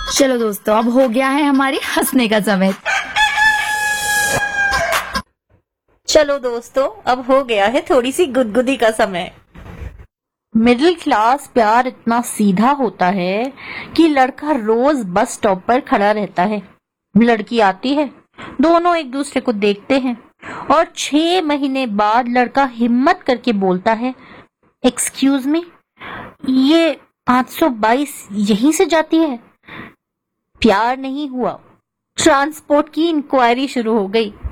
चलो दोस्तों, अब हो गया है हमारी हंसने का समय। चलो दोस्तों, अब हो गया है थोड़ी सी गुदगुदी का समय। मिडिल क्लास प्यार इतना सीधा होता है कि लड़का रोज बस स्टॉप पर खड़ा रहता है, लड़की आती है, दोनों एक दूसरे को देखते हैं और 6 महीने बाद लड़का हिम्मत करके बोलता है, एक्सक्यूज मी, ये 822 यहीं से जाती है? प्यार नहीं हुआ, ट्रांसपोर्ट की इंक्वायरी शुरू हो गई।